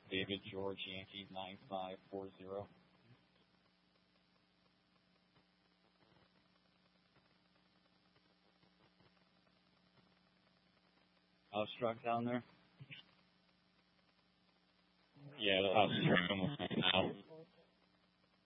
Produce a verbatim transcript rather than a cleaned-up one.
David George Yankee nine five four zero. House truck down there? Yeah, the house truck almost went out.